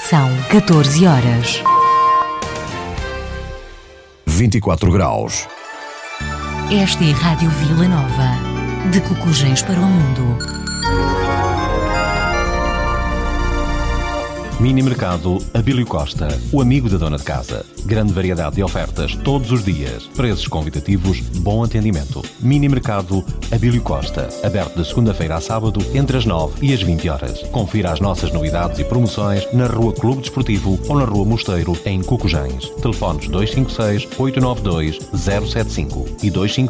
São 14 horas. 24 graus. Esta é a Rádio Vila Nova, de Cocujens para o mundo. Mini Mercado Abílio Costa, o amigo da dona de casa. Grande variedade de ofertas todos os dias. Preços convidativos, bom atendimento. Mini Mercado Abílio Costa, aberto de segunda-feira a sábado, entre as 9 e as 20 horas. Confira as nossas novidades e promoções na Rua Clube Desportivo ou na Rua Mosteiro, em Cocujens. Telefones 256-892-075 e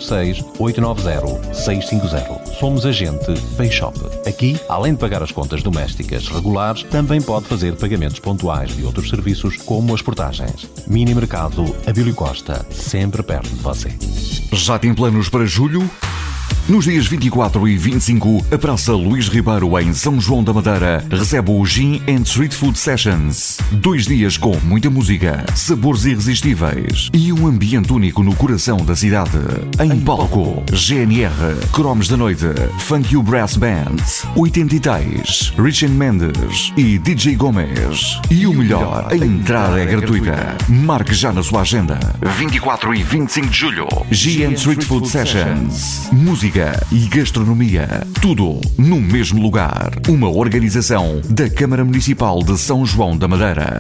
256-890-650. Somos agente Payshop. Aqui, além de pagar as contas domésticas regulares, também pode fazer pagamentos pontuais de outros serviços, como as portagens. Mini Mercado Abílio Costa, sempre perto de você. Já tem planos para julho? Nos dias 24 e 25, a Praça Luís Ribeiro, em São João da Madeira, recebe o Gin and Street Food Sessions. 2 dias com muita música, sabores irresistíveis e um ambiente único no coração da cidade. Em palco, GNR, Cromos da Noite, Funk You Brass Band, 80 Rich Mendes e DJ Gomes. E o melhor, a entrada é gratuita. Marque já na sua agenda. 24 e 25 de julho, Gin and Street Food Sessions. Música e gastronomia, tudo no mesmo lugar. Uma organização da Câmara Municipal de São João da Madeira.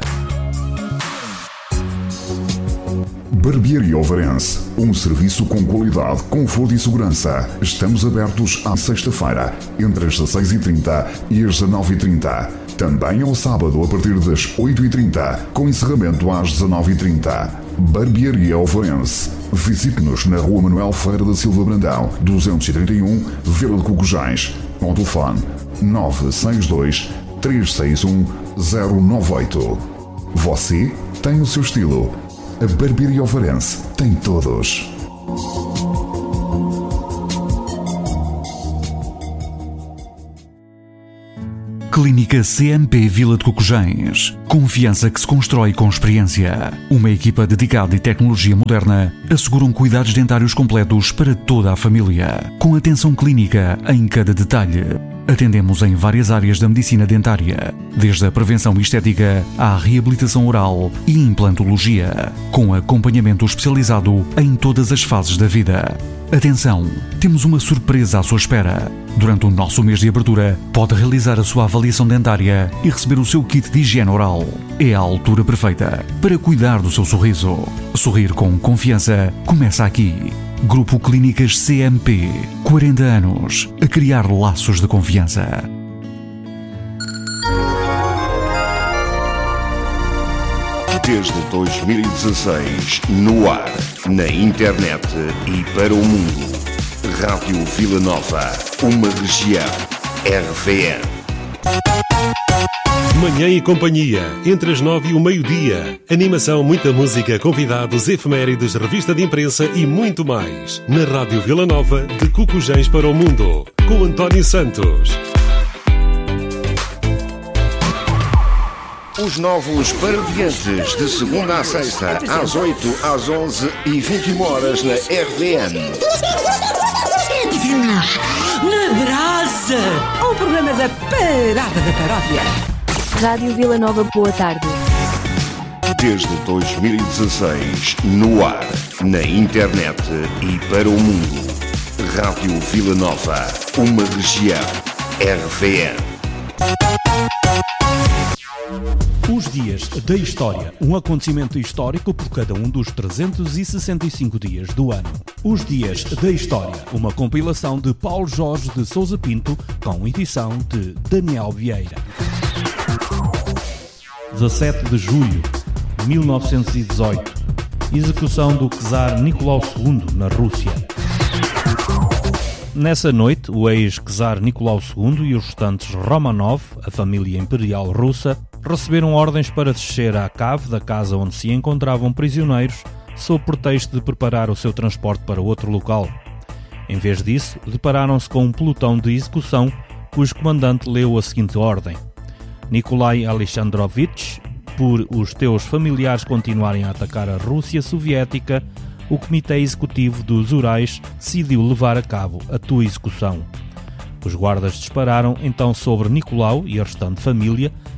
Barbearia Ovarense, um serviço com qualidade, conforto e segurança. Estamos abertos à sexta-feira, entre as 16h30 e as 19h30. Também ao sábado, a partir das 8h30, com encerramento às 19h30. Barbearia Ovarense. Visite-nos na Rua Manuel Ferreira da Silva Brandão, 231, Vila de Cocujens. Com o telefone 962 361 098. Você tem o seu estilo. A Barbearia Ovarense tem todos. Clínica CMP Vila de Cocujens. Confiança que se constrói com experiência. Uma equipa dedicada e tecnologia moderna asseguram cuidados dentários completos para toda a família, com atenção clínica em cada detalhe. Atendemos em várias áreas da medicina dentária, desde a prevenção estética à reabilitação oral e implantologia, com acompanhamento especializado em todas as fases da vida. Atenção, temos uma surpresa à sua espera. Durante o nosso mês de abertura, pode realizar a sua avaliação dentária e receber o seu kit de higiene oral. É a altura perfeita para cuidar do seu sorriso. Sorrir com confiança começa aqui. Grupo Clínicas CMP. 40 anos a criar laços de confiança. Desde 2016, no ar, na internet e para o mundo. Rádio Vila Nova, uma região. RVN. Manhã e companhia, entre as 9 e o meio-dia. Animação, muita música, convidados, efemérides, revista de imprensa e muito mais. Na Rádio Vila Nova, de Cocujens para o mundo. Com António Santos. Os novos parodiantes, de segunda à sexta, às 8, às 11 e 21 horas na RVN. Na Brasa! O programa da Parada da Paródia. Rádio Vila Nova, boa tarde. Desde 2016, no ar, na internet e para o mundo. Rádio Vila Nova, uma região. RVN. Os dias da história, um acontecimento histórico por cada um dos 365 dias do ano. Os dias da história, uma compilação de Paulo Jorge de Sousa Pinto, com edição de Daniel Vieira. 17 de julho de 1918, execução do czar Nicolau II na Rússia. Nessa noite, o ex-czar Nicolau II e os restantes Romanov, a família imperial russa, receberam ordens para descer à cave da casa onde se encontravam prisioneiros, sob pretexto de preparar o seu transporte para outro local. Em vez disso, depararam-se com um pelotão de execução, cujo comandante leu a seguinte ordem: Nikolai Alexandrovich, por os teus familiares continuarem a atacar a Rússia soviética, o Comitê Executivo dos Urais decidiu levar a cabo a tua execução. Os guardas dispararam então sobre Nicolau e a restante família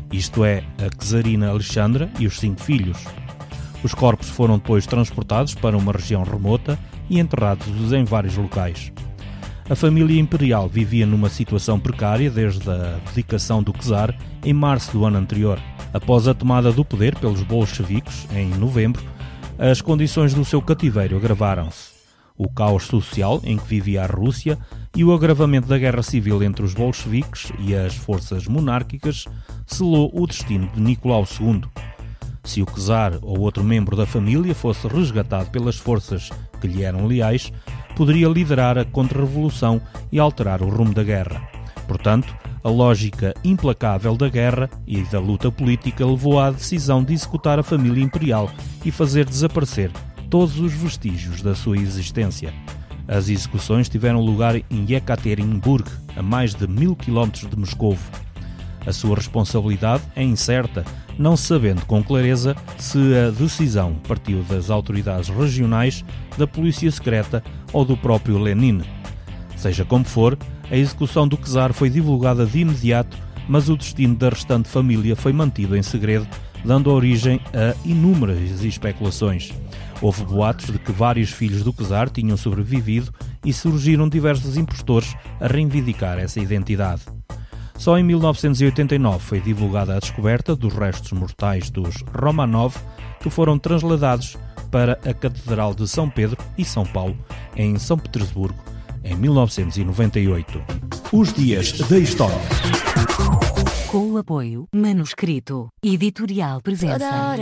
isto é, a czarina Alexandra e os 5 filhos. Os corpos foram depois transportados para uma região remota e enterrados em vários locais. A família imperial vivia numa situação precária desde a abdicação do czar em março do ano anterior. Após a tomada do poder pelos bolcheviques, em novembro, as condições do seu cativeiro agravaram-se. O caos social em que vivia a Rússia e o agravamento da guerra civil entre os bolcheviques e as forças monárquicas selou o destino de Nicolau II. Se o czar ou outro membro da família fosse resgatado pelas forças que lhe eram leais, poderia liderar a contra-revolução e alterar o rumo da guerra. Portanto, a lógica implacável da guerra e da luta política levou à decisão de executar a família imperial e fazer desaparecer todos os vestígios da sua existência. As execuções tiveram lugar em Yekaterinburg, a mais de 1000 km de Moscovo. A sua responsabilidade é incerta, não se sabendo com clareza se a decisão partiu das autoridades regionais, da polícia secreta ou do próprio Lenin. Seja como for, a execução do czar foi divulgada de imediato, mas o destino da restante família foi mantido em segredo, dando origem a inúmeras especulações. Houve boatos de que vários filhos do czar tinham sobrevivido e surgiram diversos impostores a reivindicar essa identidade. Só em 1989 foi divulgada a descoberta dos restos mortais dos Romanov, que foram transladados para a Catedral de São Pedro e São Paulo, em São Petersburgo, em 1998. Os Dias da História. Com o apoio Manuscrito Editorial Presença.